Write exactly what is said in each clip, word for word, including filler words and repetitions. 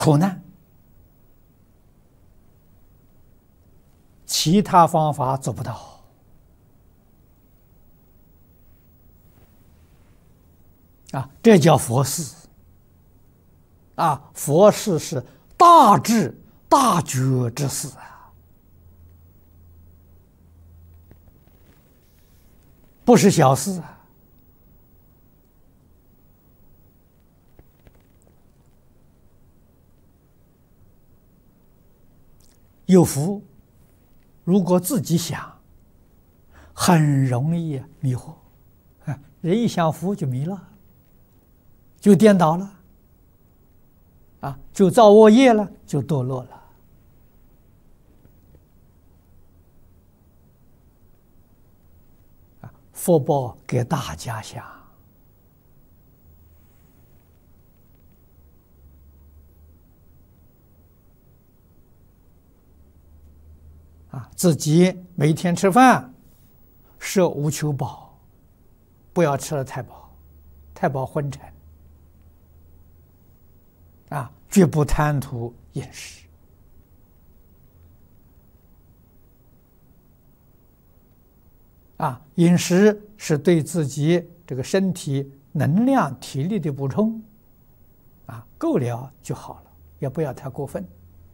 苦难，其他方法做不到。啊，这叫佛事。啊，佛事是大智大觉之事啊，不是小事啊。有福，如果自己想，很容易迷惑。人一想福就迷了，就颠倒了，啊，就造恶业了，就堕落了。啊，佛报给大家想。啊，自己每天吃饭，摄无求饱，不要吃得太饱，太饱昏沉。啊，绝不贪图饮食。啊，饮食是对自己这个身体能量、体力的补充。啊，够了就好了，也不要太过分。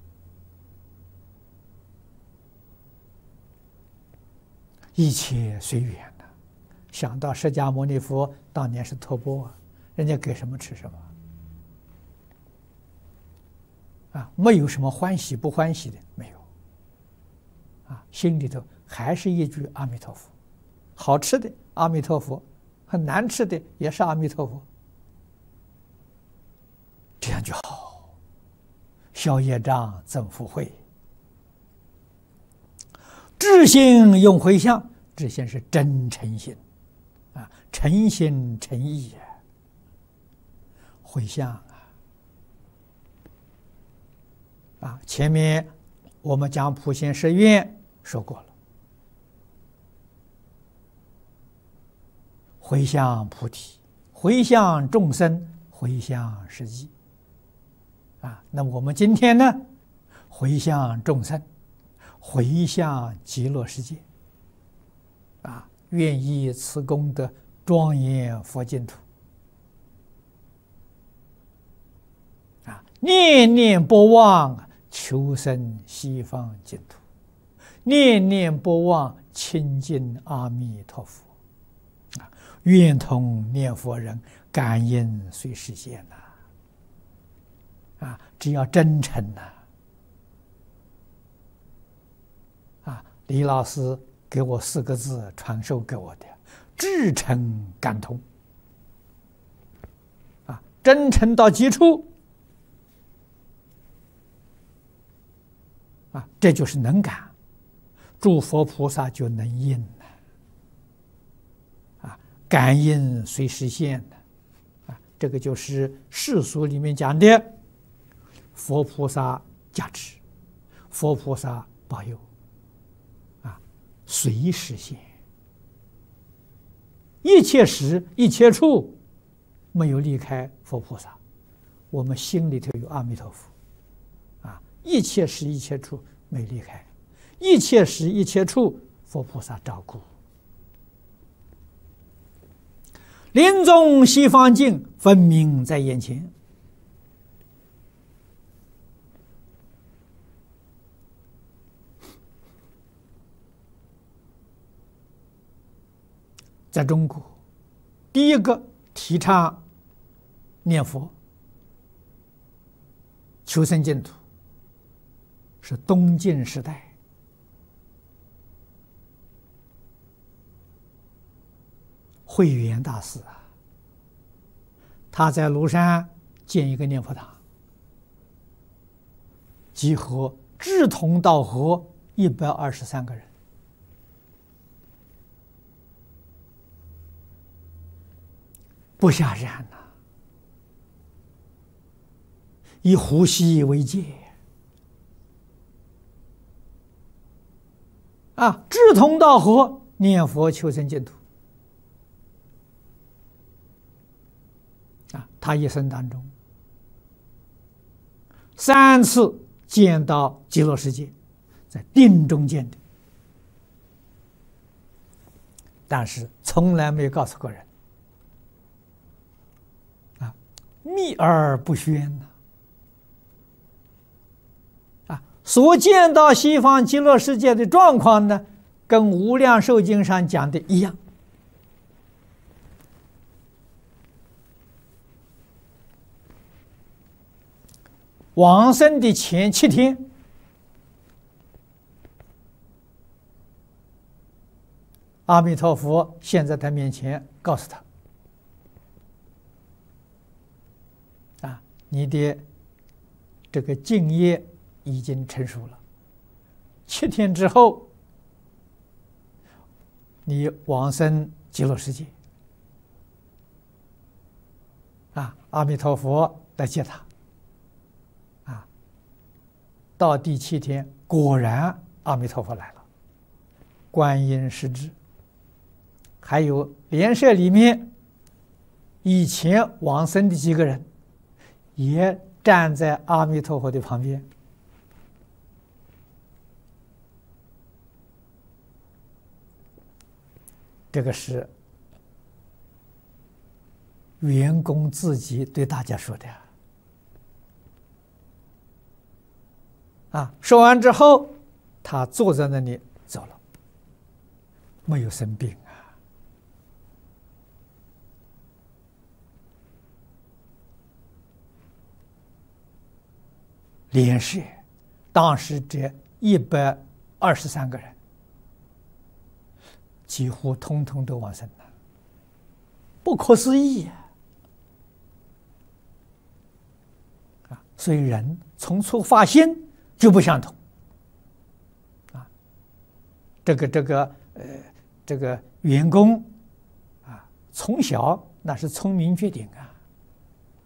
一切随缘的，想到释迦牟尼佛当年是托钵啊，人家给什么吃什么，啊，没有什么欢喜不欢喜的，没有，啊，心里头还是一句阿弥陀佛，好吃的阿弥陀佛，很难吃的也是阿弥陀佛，这样就好，消业障，增福慧。至心用回向，至心是真诚心，啊，诚心诚意啊。回向啊，啊，前面我们讲普贤十愿说过了，回向菩提，回向众生，回向世界，啊，那么我们今天呢，回向众生。回向极乐世界，啊，愿以此功德庄严佛净土，啊，念念不忘求生西方净土，念念不忘亲近阿弥陀佛，啊，愿同念佛人感应随实现呐，啊，只要真诚呐。李老师给我四个字传授给我的：至诚感通。啊，真诚到极处，啊，这就是能感，诸佛菩萨就能应了。啊，感应随实现的，啊，这个就是世俗里面讲的佛菩萨加持，佛菩萨保佑。随实现，一切时一切处没有离开佛菩萨，我们心里头有阿弥陀佛，啊，一切时一切处没离开，一切时一切处佛菩萨照顾。临终西方净分明在眼前。在中国，第一个提倡念佛、求生净土是东晋时代，慧远大师啊，他在庐山建一个念佛堂，集合志同道合一百二十三个人。不下山呐、啊，以呼吸为戒啊，志同道合，念佛求生净土啊。他一生当中三次见到极乐世界，在定中见的，但是从来没有告诉过人，啊，秘而不宣呐，啊，所见到西方极乐世界的状况呢，跟《无量寿经》上讲的一样。往生的前七天，阿弥陀佛现在他面前告诉他：“啊，你的这个净业已经成熟了，七天之后，你往生极乐世界。”啊，阿弥陀佛来接他。到第七天，果然阿弥陀佛来了，观音施智，还有莲社里面以前往生的几个人，也站在阿弥陀佛的旁边。这个是员工自己对大家说的。啊，说完之后，他坐在那里走了，没有生病啊。莲社当时这一百二十三个人，几乎通通都往生了，不可思议呀！啊，所以人从初发心就不相同，啊，这个这个呃，这个员工啊，从小那是聪明绝顶啊，